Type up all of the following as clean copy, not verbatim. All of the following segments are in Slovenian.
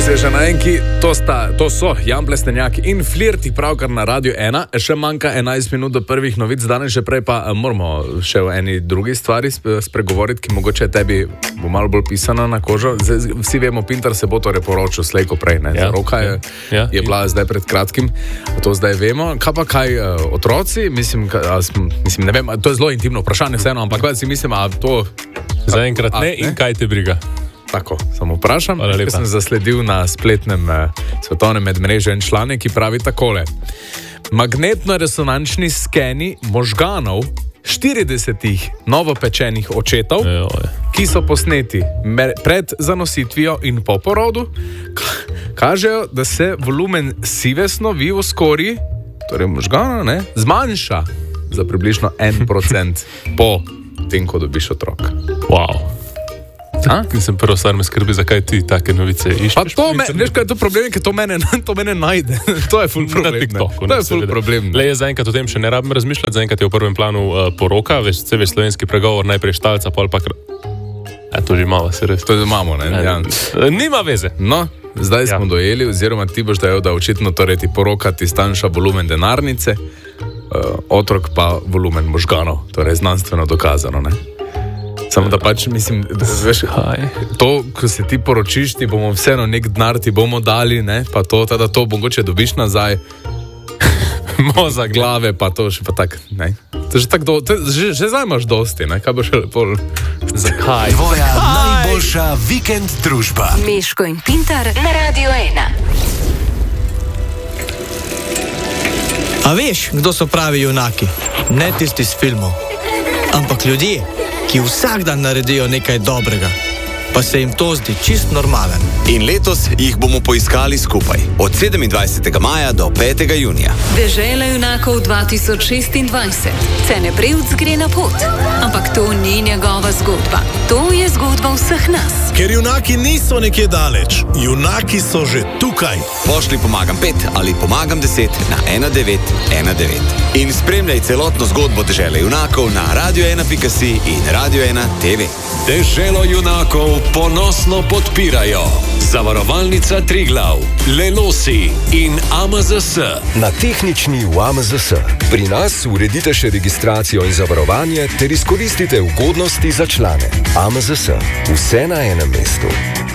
se že na enki, to so Jan Plestenjak in Flirti, pravkar na Radio 1. Še manjka 11 minut do prvih novic, danes še prej pa moramo še o eni drugi stvari spregovoriti, ki mogoče tebi bo malo bolj pisana na kožo. Vsi vemo, Pintar se bo torej poročil slejko prej, ne? Ja, roka je bila zdaj pred kratkim, to zdaj vemo. Kaj otroci, mislim, ne vem, to je zelo intimno vprašanje vseeno, ampak kaj si mislim, a to... Zaenkrat ne in kaj te briga? Tako, samo vprašam. Sem zasledil na spletnem svetovnem medmrežju en članek, ki pravi takole. Magnetno-resonančni skeni možganov 40 novopečenih očetov, ki so posneti pred zanositvijo in po porodu, kažejo, da se volumen sive snovi v skorji, torej možgana, zmanjša za približno 1% po tem, ko dobiš otrok. Wow. Sem prvo stvar me skrbi, zakaj ti take novice iščeš. Veš, kaj je to problem, ker to mene najde. To je ful problem. Na TikToku. To je ful problem. Le, zaenkrat o tem še ne rabim razmišljati, zaenkrat je v prvem planu poroka, veš slovenski pregovor, najprej štalca, pol pa to že imamo, se res. To že imamo, ne? Ja. Nima veze. No, zdaj smo dojeli, oziroma ti boš dajal, da očitno torej ti poroka ti stanjša volumen denarnice, otrok pa volumen možganov, torej znanstveno dokazano, ne? Samo da pač mislim, da veš, to, ko se ti poročiš, ti bomo vseeno nek denar ti bomo dali, ne, pa to, da to mogoče dobiš nazaj, moza glave, pa to še pa tak, ne. To že tako, že zdaj imaš dosti, ne, kaj bo še lepo. Zakaj? Tvoja najboljša vikend družba. Meško in Pintar na Radio 1. A veš, kdo so pravi junaki? Ne tisti z filmov, ampak ljudje, ki vsak dan naredijo nekaj dobrega, pa se jim to zdi čist normalen. In letos jih bomo poiskali skupaj, od 27. maja do 5. junija. Dežela junakov 2026. Cene Prevc gre na pot. Ampak to ni njegova zgodba. To je zgodba vseh nas. Ker junaki niso nekje daleč, junaki so že tukaj. Pošli pomagam 5 ali pomagam 10 na 1919. In spremljaj celotno zgodbo Dežele junakov na radio1.si in Radio 1 TV. Deželo junakov ponosno podpirajo Zavarovalnica Triglav, Lelosi in AMZS. Na Tehnični v AMZS. Pri nas uredite še registracijo in zavarovanje ter izkoristite ugodnosti za člane. AMZS. Vse na enem mestu.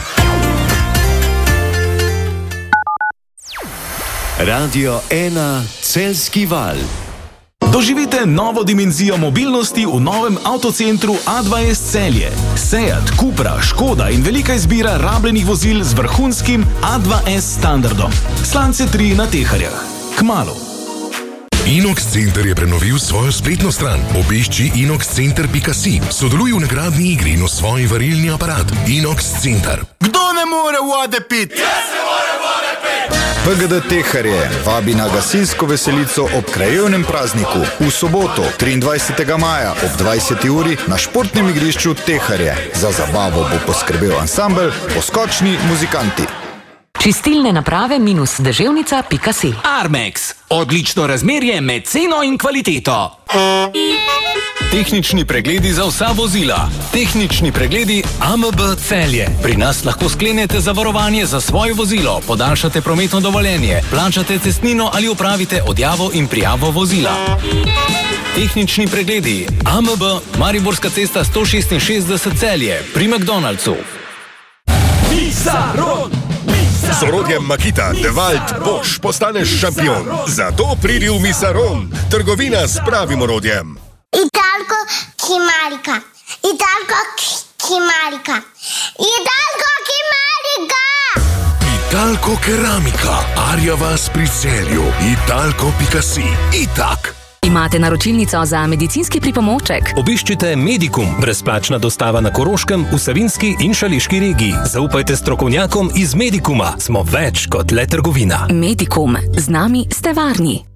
Radio 1 Celjski val. Doživite novo dimenzijo mobilnosti v novem avtocentru A2S Celje. Seat, Cupra, Škoda in velika izbira rabljenih vozil z vrhunskim A2S standardom. Slance 3 na Teharjah. Kmalu. Inox Center je prenovil svojo spletno stran. Obišči inoxcenter.si. Sodeluj v nagradni igri in osvoji varilni aparat. Inox Center. Kdo ne more vode piti? Jaz ne more vode piti! PGD Teharje vabi na gasilsko veselico ob krajevnem prazniku v soboto 23. maja ob 20. uri na športnem igrišču Teharje. Za zabavo bo poskrbel ansambel Poskočni muzikanti. Čistilne naprave -deževnica.si. Armex. Odlično razmerje med ceno in kvaliteto. Tehnični pregledi za vsa vozila. Tehnični pregledi AMB Celje. Pri nas lahko sklenete zavarovanje za svoje vozilo, podaljšate prometno dovoljenje, plačate cestnino ali opravite odjavo in prijavo vozila. Tehnični pregledi AMB Mariborska cesta 166 Celje pri McDonald'su. Misaron! Z orodjem Makita Dewalt Bosch postaneš šampion. Zato pridi v Misaron, trgovina s pravim orodjem. Italko Kimarika. Italko Kimarika. Italko Kimarika. Italko Keramika. Arjavas pri Celju. Italko.si. Itak. Imate naročilnico za medicinski pripomoček? Obiščite Medikum. Brezplačna dostava na Koroškem, v Savinjski in Šaleški regiji. Zaupajte strokovnjakom iz Medikuma. Smo več kot le trgovina. Medikum. Z nami ste varni.